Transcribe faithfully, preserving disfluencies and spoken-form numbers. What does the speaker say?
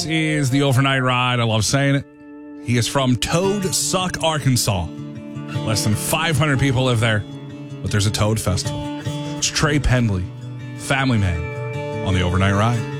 This is the Overnight Ride. I love saying it. He is from Toad Suck, Arkansas. Less than five hundred people live there, but there's a Toad Festival. It's Trey Pendley, Family Man, on the Overnight Ride.